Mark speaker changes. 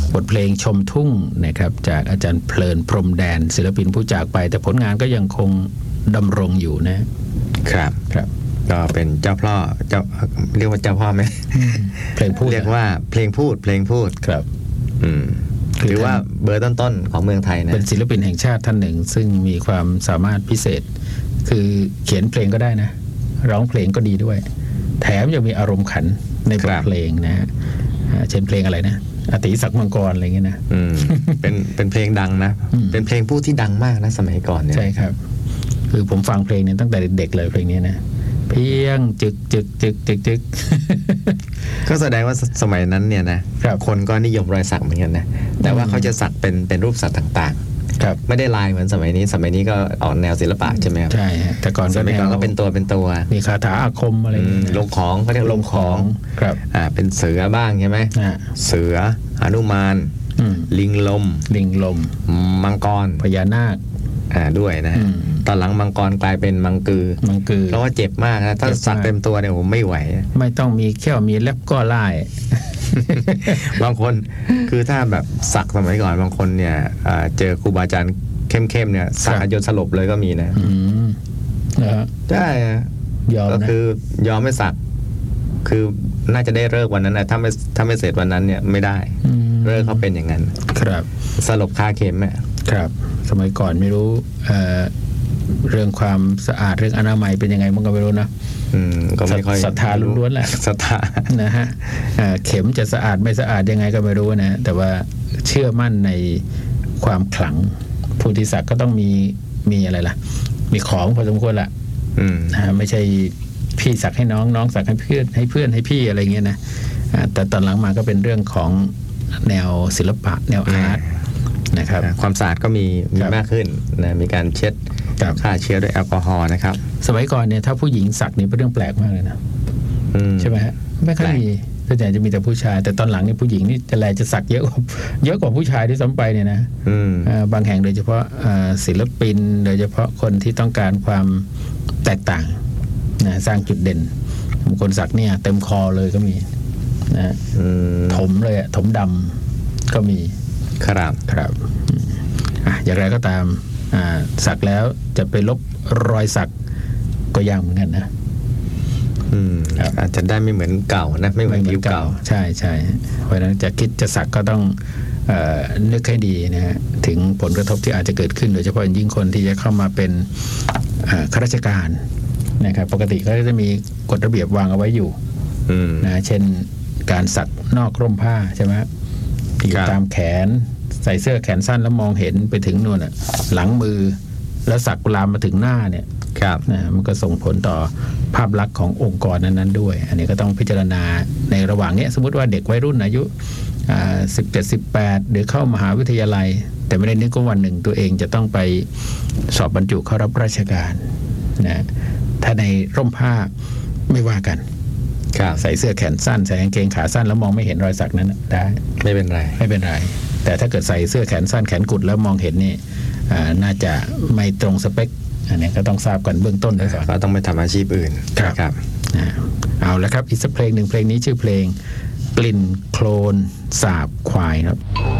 Speaker 1: บทเพลงชมทุ่งนะครับจากอาจารย์เพลินพรหมแดนศิลปินผู้จากไปแต่ผลงานก็ยังคงดำรงอยู่นะครับ
Speaker 2: ก็เป็นเจ้าพ่อเรียกว่าเจ้าพ่อไหม
Speaker 1: เพลงพูด
Speaker 2: เรียกว่าเพลงพูด
Speaker 1: ครับ
Speaker 2: หรือว่าเบอร์ต้นๆของเมืองไทยนะ
Speaker 1: เป็นศิลปินแห่งชาติท่านหนึ่งซึ่งมีความสามารถพิเศษคือเขียนเพลงก็ได้นะร้องเพลงก็ดีด้วยแถมยังมีอารมณ์ขันในบทเพลงนะฮะเช่นเพลงอะไรนะอติศักดิ์มังกรอะไรเงี้ยนะ
Speaker 2: เป็นเพลงดังนะเป็นเพลงพูดที่ดังมากนะสมัยก่อนเนี่ย
Speaker 1: ใช่ครับคือผมฟังเพลงนี้ตั้งแต่เด็กๆเลยเพลงนี้นะเพียงจึก
Speaker 2: ก็แสดงว่าสมัยนั้นเนี่ยนะคนก็นิยมรอยสักเหมือนกันนะแต่ว่าเขาจะสักเป็นรูปสัตว์ต่างๆครับไม่ได้ลายเหมือนสมัยนี้ก็ออกแนวศิลปะใช่ไหมครับ
Speaker 1: ใช่แต่ก่อน
Speaker 2: ก็เป็นตัว
Speaker 1: มีคาถาอาคมอะไร
Speaker 2: ลงของเขาเรียกลงของ
Speaker 1: ครับ
Speaker 2: เป็นเสือบ้างใช่ไหมเสือหนุมานลิงลมมังกร
Speaker 1: พญานาค
Speaker 2: ด้วยนะตอนหลังมังกรกลายเป็นมังกือเพราะว่าเจ็บมากนะถ้าสักเต็มตัวเนี่ยผมไม่ไหว
Speaker 1: ไม่ต้องมีแค่มีเล็บก็ไล่
Speaker 2: บางคนคือถ้าแบบสักสมัยก่อนบางคนเนี่ยเจอครูบาอาจารย์เข้มๆเนี่ยสักจนสลบเลยก็มีนะใช่ก็คือยอมไม่สักคือน่าจะได้เลิกวันนั้นนะถ้าไม่เสร็จวันนั้นเนี่ยไม่ได้เลิกเขาเป็นอย่างนั้น
Speaker 1: ครับ
Speaker 2: สลบคาเข็มอ่ะ
Speaker 1: ครับสมัยก่อนไม่รู้เรื่องความสะอาดเรื่องอนามัยเป็นยังไงมันก็ไม่รู้นะ
Speaker 2: ก็ไม่ค่อย
Speaker 1: ศรัทธาล้วนๆแหละ
Speaker 2: ศรัทธา
Speaker 1: นะฮะเข็มจะสะอาดไม่สะอาดยังไงก็ไม่รู้นะแต่ว่าเชื่อมั่นในความขลังผู้ที่สักก็ต้องมีอะไรล่ะมีของพอสมควรละไม่ใช่พี่สักให้น้องสักให้เพื่อนให้พี่อะไรเงี้ยนะแต่ตอนหลังมาก็เป็นเรื่องของแนวศิลปะแนวอาร์ตนะครับ
Speaker 2: ความสะอาดก็มีมากขึ้นนะมีการเช็ดฆ่าเชื้อด้วยแอลกอฮอล์นะครับ
Speaker 1: สมัยก่อนเนี่ยถ้าผู้หญิงสักนี่เป็นเรื่องแปลกมากเลยนะใช่ไหมฮะไม่ค่อยมีส่วนใหญ่จะมีแต่ผู้ชายแต่ตอนหลังนี่ผู้หญิงนี่จะสักเยอะกว่าผู้ชายที่ซ้ำไปเนี่ยนะบางแห่งโดยเฉพาะศิลปินโดยเฉพาะคนที่ต้องการความแตกต่างนะสร้างจุดเด่นบางคนสักเนี่ยเต็มคอเลยก็มีนะถมเลยถมดำก็มีครับอย่างไรก็ตามสักแล้วจะไปลบรอยสักก็ยากเหมือนกันนะ
Speaker 2: อาจจะได้ไม่เหมือนเก่านะไม่เหมือนเก่า
Speaker 1: ใช่เพราะฉะนั้นจะคิดจะสักก็ต้องนึกให้ดีนะฮะถึงผลกระทบที่อาจจะเกิดขึ้นโดยเฉพาะยิ่งคนที่จะเข้ามาเป็นข้าราชการนะครับปกติเขาจะมีกฎระเบียบวางเอาไว้อยู่นะเช่นการสักนอกร่มผ้าใช่ไหมอยู่ตามแขนใส่เสื้อแขนสั้นแล้วมองเห็นไปถึงนู่นหลังมือแล้วสักลามมาถึงหน้าเนี่ยนะมันก็ส่งผลต่อภาพลักษณ์ขององค์กรนั้นๆด้วยอันนี้ก็ต้องพิจารณาในระหว่างนี้สมมติว่าเด็กวัยรุ่นอายุ17-18หรือเข้ามหาวิทยาลัยแต่ไม่ได้นึกว่าวันหนึ่งตัวเองจะต้องไปสอบบรรจุเข้ารับราชการนะถ้าในร่มผ้าไม่ว่ากันใส่เสื้อแขนสั้นใส่กางเกงขาสั้นแล้วมองไม่เห็นรอยสักนั้นได้
Speaker 2: ไม่เป็นไร
Speaker 1: แต่ถ้าเกิดใส่เสื้อแขนสั้นแขนกุดแล้วมองเห็นนี่น่าจะไม่ตรงสเปคอันนี้ก็ต้องทราบกันเบื้องต้นด้วยก่อน
Speaker 2: ก็ต้องไปทำอาชีพอื่น
Speaker 1: ครับเอาละครับอีกสักเพลงหนึ่งเพลงนี้ชื่อเพลงกลิ่นโคลนสาบควายครับ